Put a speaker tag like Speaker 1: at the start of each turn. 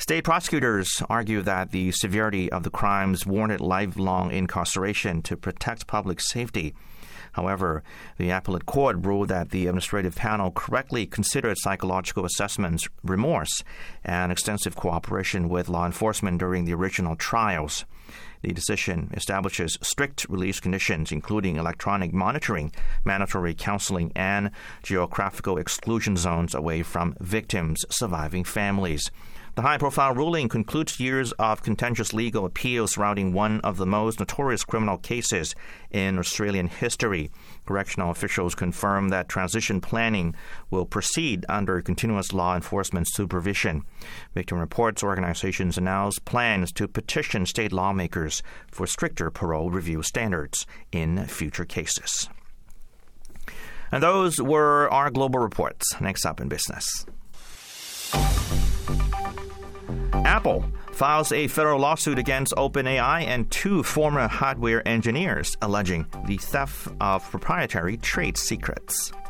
Speaker 1: State prosecutors argue that the severity of the crimes warranted lifelong incarceration to protect public safety. However, the appellate court ruled that the administrative panel correctly considered psychological assessments, remorse, and extensive cooperation with law enforcement during the original trials. The decision establishes strict release conditions, including electronic monitoring, mandatory counseling, and geographical exclusion zones away from victims' surviving families. The high-profile ruling concludes years of contentious legal appeals surrounding one of the most notorious criminal cases in Australian history. Correctional officials confirm that transition planning will proceed under continuous law enforcement supervision. Victim Reports organizations announced plans to petition state lawmakers for stricter parole review standards in future cases. And those were our global reports. Next up in business. Apple files a federal lawsuit against OpenAI and two former hardware engineers, alleging the theft of proprietary trade secrets.